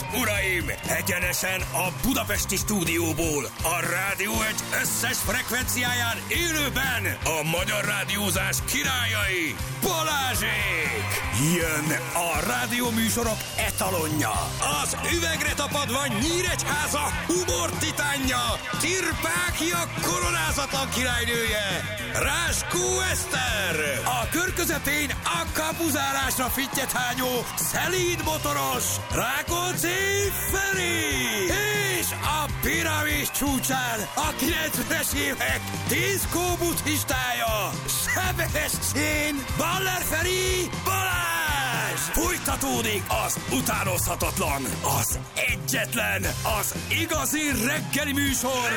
uraim! Egyenesen a budapesti stúdióból, a Rádió Egy összes frekvenciáján élőben a magyar rádiózás királyai, Balázsék! Jön a rádióműsorok etalonja, az üvegre tapadva Nyíregyháza humor titánja, Tirpákia koronázatlan királynője, Ráskó Eszter! A kör közepén a kapuzárásra fittyethányó, szelíd motoros, Rákóczi Feri! És a piramis csúcsán a 90-es évek diszkó buddhistája, Sebestyén Baller Feri Balázs! Folytatódik az utánozhatatlan, az egyetlen, az igazi reggeli műsor,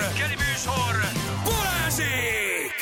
Balázsék!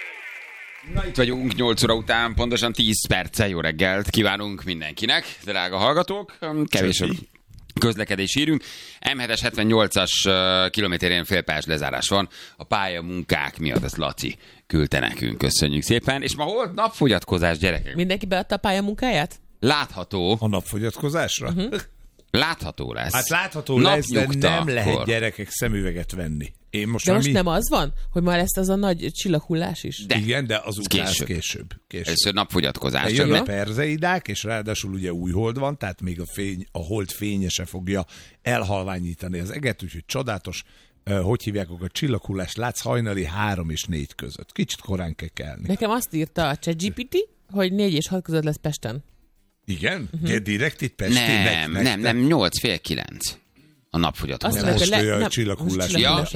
Na, itt vagyunk 8 óra után, pontosan 10 perccel. Jó reggelt kívánunk mindenkinek, drága hallgatók. Kevés közlekedés írünk. M7-es 78-as kilométerén félperc lezárás van. A pályamunkák miatt, ezt Laci küldte nekünk. Köszönjük szépen. És ma hol napfogyatkozás, gyerekek? Mindenki beadta a pályamunkáját? Látható. A napfogyatkozásra? Látható lesz. Hát látható lesz, de nem lehet akkor gyerekek szemüveget venni. Én most de most nem az van, hogy már lesz az a nagy csillaghullás is? De. Igen, de az után később. Először napfogyatkozás. Jön a perzeidák, és ráadásul ugye új hold van, tehát még a hold fénye se fogja elhalványítani az eget, úgyhogy csodálatos, hogy hívják, a csillaghullást látsz hajnali 3 és 4 között. Kicsit korán kell kelni. Nekem azt írta a ChatGPT, hogy 4 és 6 között lesz Pesten. Igen? De direkt itt Pestének? Nem, 8 fél 9. A napfogyatkozás. Most a csillaghullás.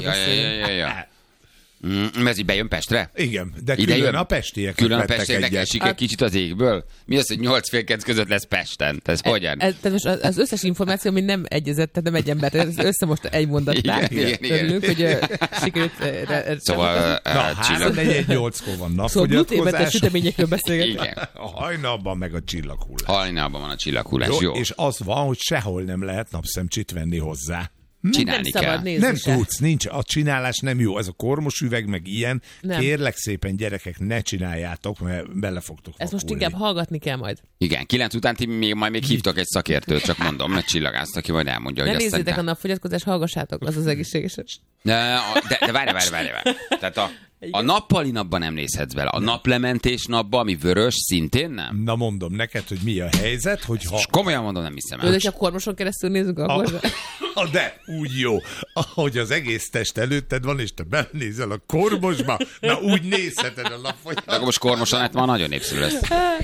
Ja. Ez így bejön Pestre? Igen, de ide külön jön? a pestiek. Külön a pestieknek esik egy kicsit az égből? Mi az, hogy 8 fél 9 között lesz Pesten? Ez hogyan? Az összes információ, ami nem egyezett, tehát nem egy ember, össze most egy mondatnál. Igen. Örülünk, hogy sikerült... Szóval 3-4-8-kor van napfogyatkozás. Szóval gluténmentes süteményekről beszélgetünk. Igen. A hajnalban meg a csillaghullás. Hajnalban van a csillaghullás, jó. És az van, hogy sehol nem lehet napszemcsit venni hozzá. Csinálni nem kell. nézni Nem se. tudsz, nincs. A csinálás nem jó. Ez a kormos üveg, meg ilyen. Nem. Kérlek szépen, gyerekek, ne csináljátok, mert bele fogtok Ezt most vakulni. inkább hallgatni kell majd. Igen, 9 után ti még hívtok egy szakértőt, csak mondom, mert csillagázt, aki majd elmondja, Ne hogy azt nézzétek a szerintem... napfogyatkozást, hallgassátok, az az egészséges. De várj. Tehát a nappali napban nem nézhetsz bele. A naplementés napban, ami vörös, szintén nem? Na mondom neked, hogy mi a helyzet, hogyha... És komolyan mondom, nem hiszem Tudod, el. hogy a kormoson keresztül nézzük, akkor... De úgy jó, ahogy az egész test előtted van, és te belenézel a kormosba, na úgy nézheted a De napfogyat. akkor most kormosan, hát ma nagyon népszerű lesz.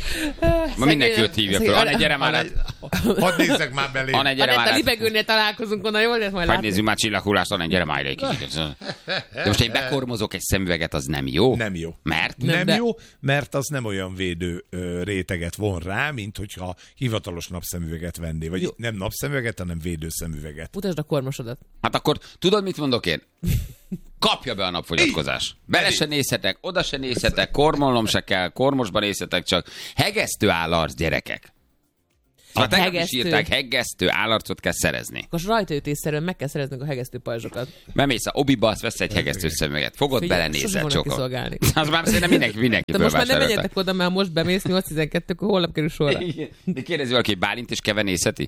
Ma mindenki őt hívja föl. Anne, gyere már át. Hadd nézzek már belé. Anne, gyere már A át. libegőnél találkozunk onnan, jól lehet majd Hadd látni. nézzük már csillaghullást, Anne, gyere már ide egy kicsit. De most én bekormozok egy szemüveget, az nem jó? Nem jó. Mert? Nem de- jó, mert az nem olyan védő réteget von rá, mint hogyha hivatalos napszemüveget venné. Vagy Jó. nem napszemüveget, hanem védőszemüveget. Mutasd a kormosodat. Hát akkor tudod, mit mondok én? Kapja be a napfogyatkozás. Bele se nézhetek, oda se nézhetek, kormolnom se kell, kormosba nézhetek, csak hegesztő állarc, gyerekek. Hát tegnap is hegesztő. írták, hegesztő állarcot kell szerezni. Akkor rajtaütésszerűen meg kell szereznünk a hegesztő pajzsokat. Bemész a obiba, azt vesz egy hegesztő szemüveget. Fogod, Figyelj, belenézel sosem fognak csokol. kiszolgálni. Az már szerintem mindenki De most már nem fölvásárolta. menjetek oda, mert most bemész 8-12-kor, holnap kerül sorra. Igen. De kérdezi valaki, hogy Bálint és Keve nézheti?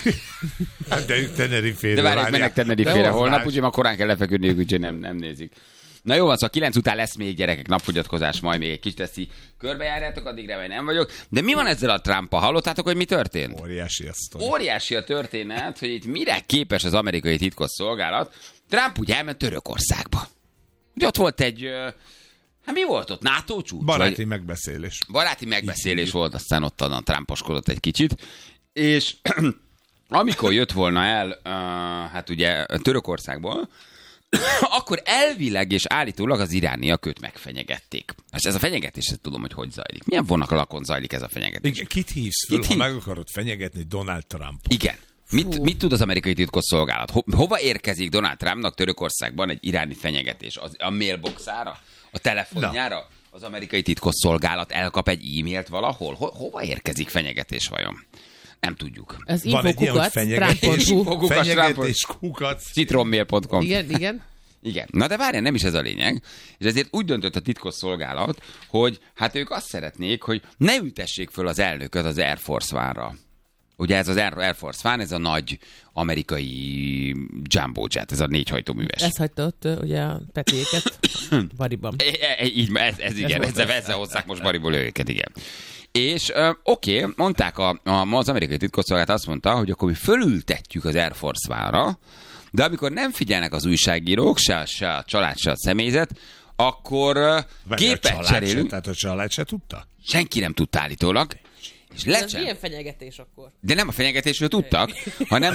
De ők Tenerifére De várják, várják. mennek De Tenerifére hol holnap, más? úgyhogy ma korán kell lefeküdniük, úgyhogy nem nézik. Na jó van, szóval 9 után lesz még, gyerekek, napfogyatkozás, majd még egy kis teszi. Körbejárjátok, addigra vagy nem vagyok. De mi van ezzel a Trump-a? Hallottátok, hogy mi történt? Óriási a sztori. Óriási a történet, hogy itt mire képes az amerikai titkosszolgálat. Trump ugye elment Törökországba. Ugye ott volt egy... Hát mi volt ott? NATO csúcs? Baráti Vagy- megbeszélés. Baráti megbeszélés volt, aztán ott a Trumposkodott egy kicsit. És amikor jött volna el, hát ugye Törökországból, akkor elvileg és állítólag az irániak őt megfenyegették. És ez a fenyegetés, ezt tudom, hogy zajlik. Milyen vonakalakon zajlik ez a fenyegetés? Igen, kit hívsz föl, Kit ha hív? meg akarod fenyegetni Donald Trump? Igen. Mit tud az amerikai titkosszolgálat? Hova érkezik Donald Trumpnak Törökországban egy iráni fenyegetés? A mailboxára? A telefonjára? Az amerikai titkosszolgálat elkap egy e-mailt valahol? Hova érkezik fenyegetés vajon? Nem tudjuk. Az Van egy ilyen, hogy infokukat, fenyegetés, trump.hu. fenyegetés, kukac. Citronmail.com. Igen. Igen. Na de várjál, nem is ez a lényeg. És ezért úgy döntött a titkosszolgálat, hogy hát ők azt szeretnék, hogy ne ültessék föl az elnököt az Air Force One-ra. ugye ez az Air Force One, ez a nagy amerikai jumbo jet, ez a 4 hajtóműves. Ez hagyta ott ugye a Petéket Bariban. Így, ez igen, ezzel hozzák most Bariból őket, igen. És oké, mondták az amerikai titkosszolgálat azt mondta, hogy akkor mi fölültetjük az Air Force One-ra, de amikor nem figyelnek az újságírók, se a család, se a személyzet, akkor gépet cserélünk. Tehát a család se tudta? Senki nem tudta állítólag. És Ez milyen fenyegetés akkor? De nem a fenyegetésről tudtak, hanem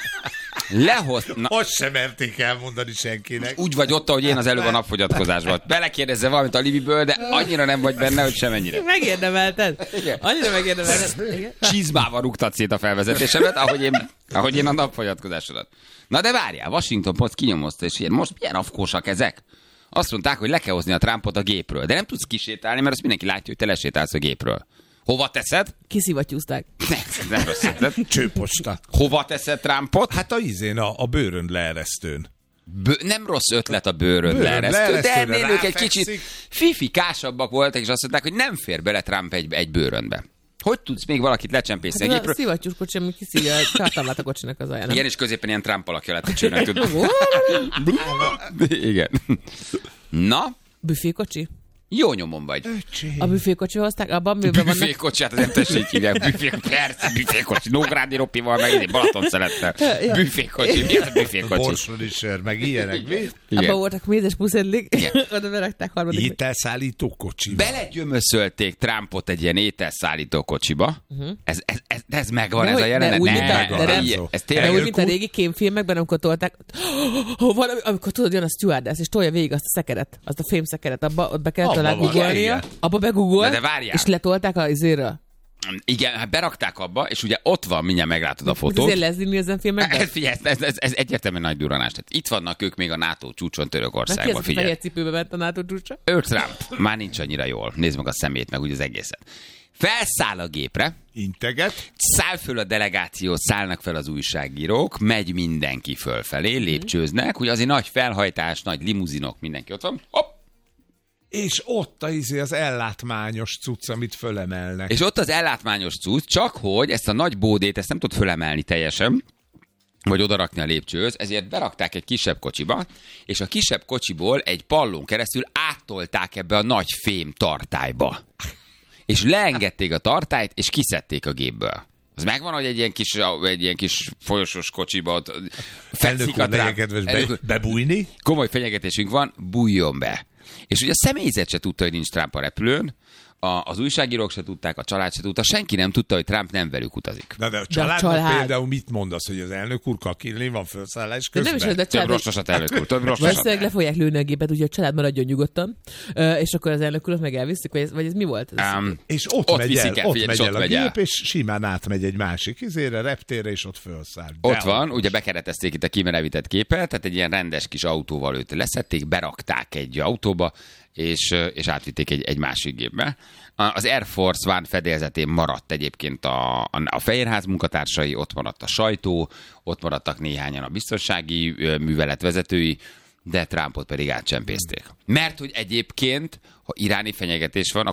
Azt sem merték elmondani senkinek. Úgy vagy ott, ahogy én az előbb a napfogyatkozásban. Belekérdezze valamit a Libiből, de annyira nem vagy benne, hogy semennyire. Megérdemelted. Annyira megérdemelted. Csizmával rúgtad szét a felvezetésemet, ahogy én a napfogyatkozásodat. Na de várjál, Washington Post kinyomozta, és most milyen afkósak ezek? Azt mondták, hogy le kell hozni a Trumpot a gépről, de nem tudsz kisétálni, mert azt mindenki látja, hogy te lesétálsz a gépről. Hova teszed? Kiszivattyúzták. Nem rossz ötlet. Csőposta. Hova teszed Trumpot? Hát a bőrönd leeresztőn. Nem rossz ötlet a bőrönd leeresztő, de ennél ők egy kicsit fifikásabbak voltak, és azt mondták, hogy nem fér bele Trump egy bőröndbe. Hogy tudsz még valakit lecsempészni a Hát gépről? a szivattyús kocsi, ami kiszívja a csártámlát a kocsinak az alján. Igen, és középen ilyen Trump alakja lett a csőnek. Igen. Na? Büfékocsi? Jó nyomon vagy. A büfékocsi hozták, abban műben vannak. Büfékocsi, hát az nem tessék hívják. Persze, büfékocsi. Nógrádi Ropival, meg idén Balaton szerettel. Büfékocsi. Mi az a büfékocsi? Borsodi sör, meg ilyenek. Abban voltak mézes puszedlik. Oda berakták harmadik. Ételszállító kocsiba. Belegyömöszölték Trumpot egy ilyen ételszállító kocsiba. Ez megvan, ez a jelenet. Ez De tényleg úgy, mint a régi kémfilmekben, amikor tolták, amikor tudod, jön a stewardess, és tolja végig azt a szekeret, azt a fémszekeret, abba ott be kellett talán googolnia, abba begoogolt, és letolták az izéről. Igen, hát berakták abba, és ugye ott van, mindjárt meglátod a fotót. Azért Leslie Nielsen filmekben? Figyelj, ez egyértelműen nagy duranás. Tehát itt vannak ők még a NATO csúcson Törökországban. Ki az, a fehér cipőbe ment a NATO csúcsra? Trump. Már nincs annyira jól. Nézd meg a szemét, meg úgy az egészet. Felszáll a gépre. Integet. Száll föl a delegáció, szállnak fel az újságírók, megy mindenki fölfelé, lépcsőznek. Ugye azért nagy felhajtás, nagy limuzinok, mindenki ott van. Hopp! És ott az ellátmányos cucc, amit fölemelnek. És ott az ellátmányos cucc, csak hogy ezt a nagy bódét, ezt nem tud fölemelni teljesen, vagy odarakni a lépcsőhöz, ezért berakták egy kisebb kocsiba, és a kisebb kocsiból egy pallón keresztül áttolták ebbe a nagy fém tartályba. És leengedték a tartályt, és kiszedték a gépből. Az megvan, hogy egy ilyen kis folyosós kocsiba fekszik a Trump. Bebújni? Komoly fenyegetésünk van, bújjon be. És ugye a személyzet se tudta, hogy nincs Trump a repülőn, az újságírók se tudták, a család se tudta, senki nem tudta, hogy Trump nem velük utazik. De a családnak például mit mondasz, hogy az elnök úr kakilni van felszállás közben? Nem is, de több rostosat elnök úr, több rostosat. Valószínűleg le fogják lőni a gépet, úgyhogy a család maradjon nyugodtan, és akkor az elnök urat meg elviszik, vagy ez mi volt? És ott megy el a gép, és simán átmegy egy másik reptérre, és ott felszáll. Ott van, ugye bekeretezték itt a kimerevített képet, tehát egy ilyen rendes kis autóval őt leszették, berakták egy autóba, és átvitték egy másik gépbe. Az Air Force One fedélzetén maradt egyébként a Fehérház munkatársai, ott maradt a sajtó, ott maradtak néhányan a biztonsági művelet vezetői, de Trumpot pedig átcsempészték. Mert hogy egyébként, ha iráni fenyegetés van,